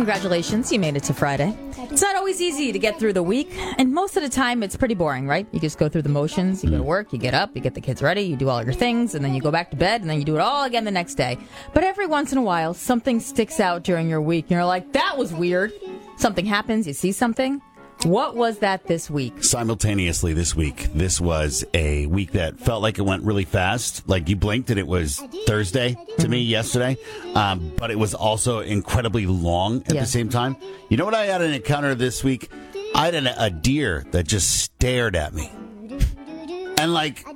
Congratulations, you made it to Friday. It's not always easy to get through the week, and most of the time it's pretty boring, right? You just go through the motions, you go to work, you get up, you get the kids ready, you do all your things, and then you go back to bed, and then you do it all again the next day. But every once in a while, something sticks out during your week, and you're like, that was weird. Something happens, you see something. What was that this week? Simultaneously this week, this was a week that felt like it went really fast. Like you blinked and it was Thursday to me yesterday. But it was also incredibly long at the same time. You know what I had an encounter this week? I had a deer that just stared at me. And like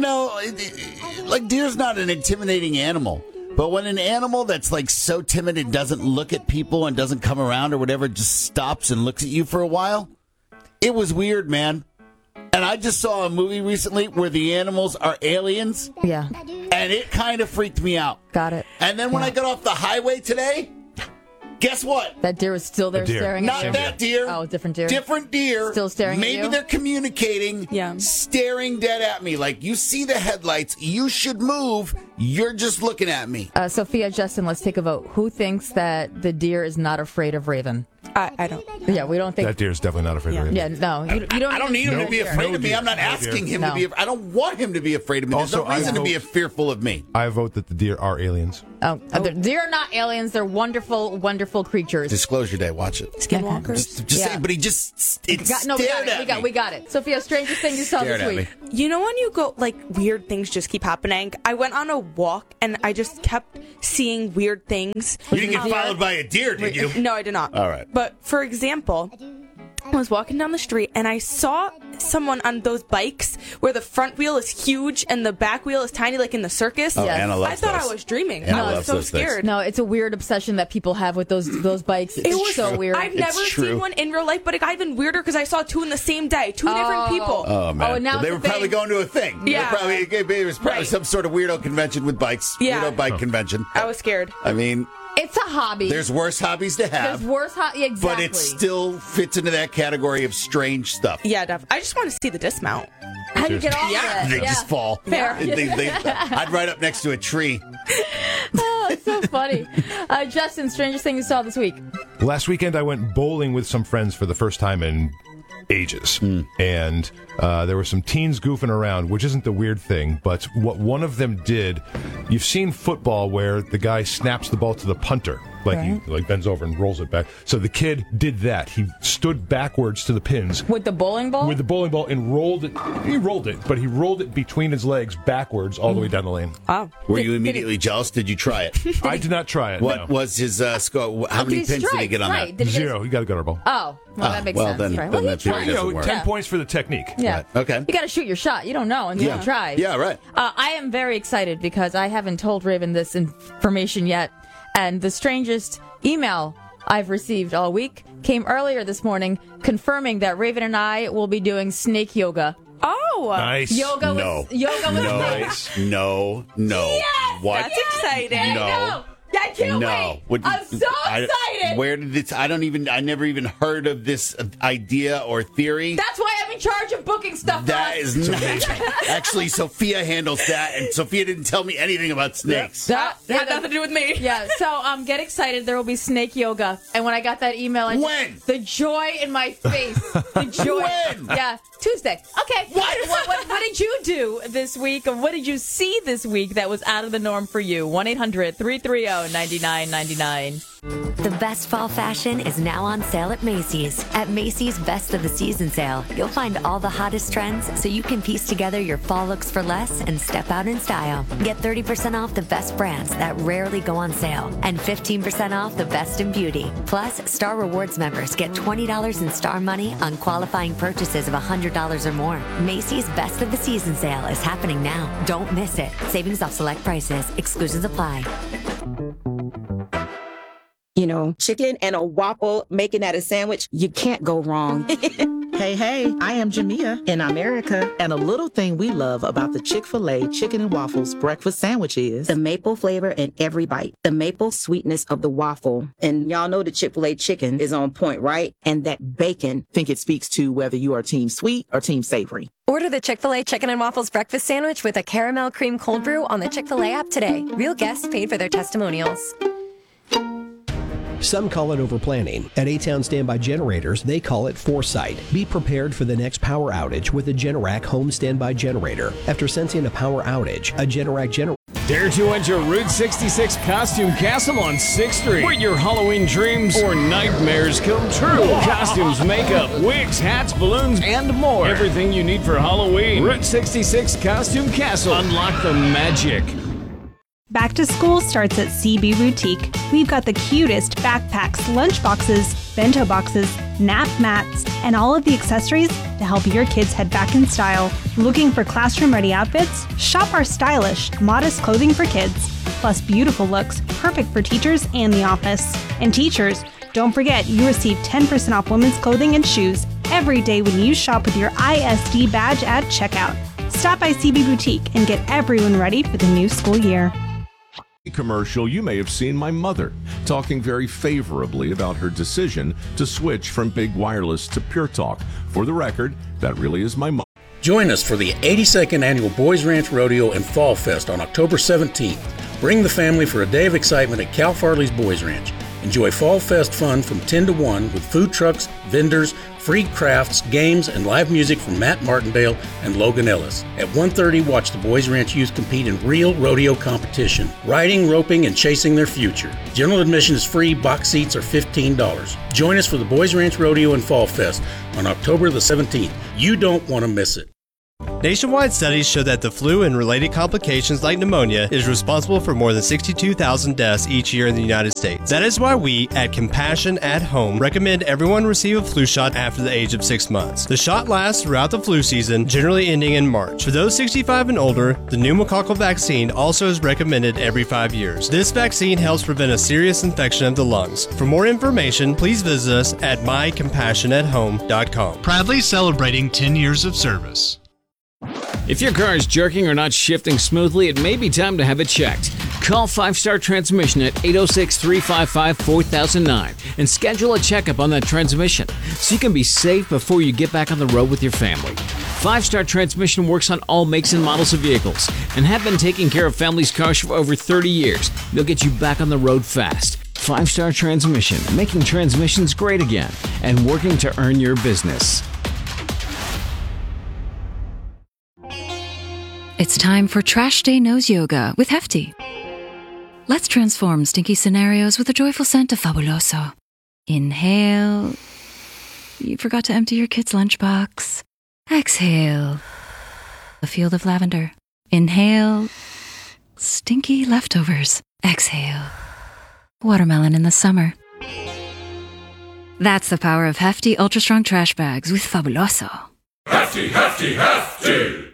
deer's not an intimidating animal. But when an animal that's like so timid and doesn't look at people and doesn't come around or whatever, just stops and looks at you for a while, it was weird, man. And I just saw a movie recently where the animals are aliens. Yeah. And it kind of freaked me out. Got it. And then when I got off the highway today, guess what? That deer was still there staring at you? Not that deer. Oh, different deer. Different deer. Still staring at you? Maybe they're communicating, staring dead at me. Like, you see the headlights. You should move. You're just looking at me. Sophia, Justin, let's take a vote. Who thinks that the deer is not afraid of Raven? I don't. Yeah, we don't think. That deer's definitely not afraid of Raven. Yeah, no. You don't I don't need him to be afraid of me. I'm not asking him to be. I don't want him to be afraid of me. There's no reason to be fearful of me. I vote that the deer are aliens. Oh, deer are not aliens. They're wonderful, wonderful creatures. Disclosure Day. Watch it. Skinwalkers. Just say, but he just stared at me. We got it. Sophia, strangest thing you saw this week. You know when you go, like, weird things just keep happening? I went on a walk, and I just kept seeing weird things. You didn't get followed by a deer, did you? No, I did not. All right. But, for example, I was walking down the street, and I saw someone on those bikes where the front wheel is huge and the back wheel is tiny, like in the circus. Oh, Anna loves I thought those. I was dreaming. Anna I was loves so those things. scared. No, it's a weird obsession that people have with those bikes. It's was so weird. I've never seen one in real life, but it got even weirder because I saw two in the same day. Two different people. Oh, man. and now they were probably going to a thing. Yeah. It was probably some sort of weirdo convention with bikes. Yeah. Weirdo bike convention. I was scared. I mean, it's a hobby. there's worse hobbies to have. There's worse exactly. But it still fits into that category of strange stuff. Yeah, definitely. I just want to see the dismount. How do you get off of it? They just fall. Fair. I'd ride up next to a tree. Oh, it's so funny. Justin, strangest thing you saw this week? Last weekend, I went bowling with some friends for the first time in ages. And there were some teens goofing around, which isn't the weird thing, but what one of them did, you've seen football where the guy snaps the ball to the punter. Like he bends over and rolls it back. So the kid did that. He stood backwards to the pins. With the bowling ball? With the bowling ball and rolled it. He rolled it, but he rolled it between his legs backwards all the way down the lane. Wow. Were you immediately jealous? Did you try it? I did not try it. What was his score? How many pins did he get on that? Zero. He got a gutter ball. Oh, well, that makes sense. Then that theory doesn't work. 10 points for the technique. Yeah. Right. Okay. You got to shoot your shot. You don't know until you try. Yeah, right. I am very excited because I haven't told Raven this information yet. And the strangest email I've received all week came earlier this morning confirming that Raven and I will be doing snake yoga. Oh. Nice. Yoga with Nice. No. Yes! What? That's exciting. There you go. I can't wait. I'm so excited. Where did this? I never even heard of this idea or theory. That's why I'm in charge of booking stuff. That is not. Actually, Sophia handles that, and Sophia didn't tell me anything about snakes. That had nothing to do with me. Yeah, so get excited. There will be snake yoga. And when I got that email, the joy in my face. The joy. When? Yeah, Tuesday. Okay. What did you do this week? Or what did you see this week that was out of the norm for you? 1-800-330-9999. The best fall fashion is now on sale at Macy's. At Macy's Best of the Season sale, you'll find all the hottest trends so you can piece together your fall looks for less and step out in style. Get 30% off the best brands that rarely go on sale and 15% off the best in beauty. Plus, Star Rewards members get $20 in Star money on qualifying purchases of $100 or more. Macy's Best of the Season sale is happening now. Don't miss it. Savings off select prices. Exclusions apply. You know, chicken and a waffle, making that a sandwich, you can't go wrong. Hey, I am Jamia in America, and a little thing we love about the Chick-fil-A Chicken and Waffles breakfast sandwich is the maple flavor in every bite, the maple sweetness of the waffle. And y'all know the Chick-fil-A chicken is on point, right? And that bacon. think it speaks to whether you are team sweet or team savory. Order the Chick-fil-A Chicken and Waffles breakfast sandwich with a caramel cream cold brew on the Chick-fil-A app today. Real guests paid for their testimonials. Some call it overplanning. At A-Town Standby Generators, they call it foresight. Be prepared for the next power outage with a Generac home standby generator. After sensing a power outage, a Generac generator. Dare to enter Route 66 Costume Castle on 6th Street, where your Halloween dreams or nightmares come true. Costumes, makeup, wigs, hats, balloons, and more. Everything you need for Halloween. Route 66 Costume Castle. Unlock the magic. Back to school starts at CB Boutique. We've got the cutest backpacks, lunchboxes, bento boxes, nap mats, and all of the accessories to help your kids head back in style. Looking for classroom-ready outfits? Shop our stylish, modest clothing for kids, plus beautiful looks, perfect for teachers and the office. And teachers, don't forget you receive 10% off women's clothing and shoes every day when you shop with your ISD badge at checkout. Stop by CB Boutique and get everyone ready for the new school year. Commercial, you may have seen my mother talking very favorably about her decision to switch from Big Wireless to Pure Talk. For the record, that really is my mom. Join us for the 82nd Annual Boys Ranch Rodeo and Fall Fest on October 17th. Bring the family for a day of excitement at Cal Farley's Boys Ranch. Enjoy Fall Fest fun from 10 to 1 with food trucks, vendors, free crafts, games, and live music from Matt Martindale and Logan Ellis. At 1:30, watch the Boys Ranch youth compete in real rodeo competition, riding, roping, and chasing their future. General admission is free, box seats are $15. Join us for the Boys Ranch Rodeo and Fall Fest on October the 17th. You don't want to miss it. Nationwide studies show that the flu and related complications like pneumonia is responsible for more than 62,000 deaths each year in the United States. That is why we, at Compassion at Home, recommend everyone receive a flu shot after the age of 6 months. The shot lasts throughout the flu season, generally ending in March. For those 65 and older, the pneumococcal vaccine also is recommended every 5 years. This vaccine helps prevent a serious infection of the lungs. For more information, please visit us at mycompassionathome.com. Proudly celebrating 10 years of service. If your car is jerking or not shifting smoothly, it may be time to have it checked. Call 5 Star Transmission at 806-355-4009 and schedule a checkup on that transmission so you can be safe before you get back on the road with your family. 5 Star Transmission works on all makes and models of vehicles and have been taking care of families' cars for over 30 years. They'll get you back on the road fast. 5 Star Transmission, making transmissions great again and working to earn your business. It's time for Trash Day Nose Yoga with Hefty. Let's transform stinky scenarios with a joyful scent of Fabuloso. Inhale. You forgot to empty your kid's lunchbox. Exhale. A field of lavender. Inhale. Stinky leftovers. Exhale. Watermelon in the summer. That's the power of Hefty Ultra Strong Trash Bags with Fabuloso. Hefty, Hefty, Hefty!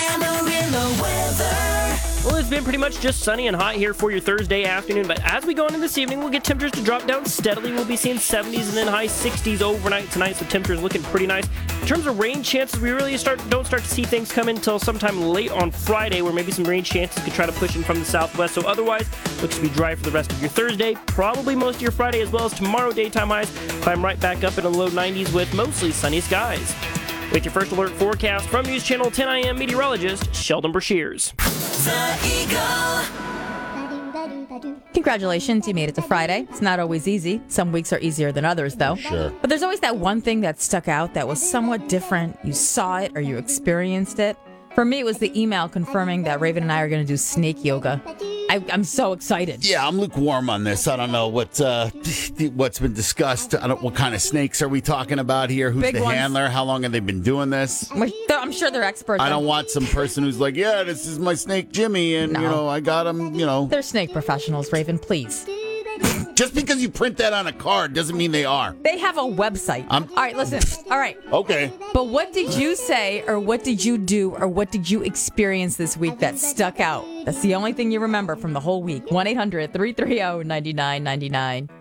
Well, it's been pretty much just sunny and hot here for your Thursday afternoon, but as we go into this evening, we'll get temperatures to drop down steadily. We'll be seeing 70s and then high 60s overnight tonight, so temperatures looking pretty nice. In terms of rain chances, we really don't start to see things come in until sometime late on Friday, where maybe some rain chances could try to push in from the southwest. So otherwise, looks to be dry for the rest of your Thursday, probably most of your Friday, as well as tomorrow daytime highs climb right back up into the low 90s with mostly sunny skies. With your first alert forecast from News Channel 10 AM meteorologist Sheldon Brashears. The Eagle. Congratulations, you made it to Friday. It's not always easy. Some weeks are easier than others, though. Sure. But there's always that one thing that stuck out that was somewhat different. You saw it or you experienced it. For me, it was the email confirming that Raven and I are going to do snake yoga. I'm so excited. Yeah, I'm lukewarm on this. I don't know what's been discussed. What kind of snakes are we talking about here? Who's Big the ones. handler? How long have they been doing this? I'm sure they're experts. I don't want some person who's like, yeah, this is my snake Jimmy, and I got him. They're snake professionals, Raven. Please. Just because you print that on a card doesn't mean they are. They have a website. All right, listen. All right. Okay. But what did you say, or what did you do, or what did you experience this week that stuck out? That's the only thing you remember from the whole week. 1-800-330-9999.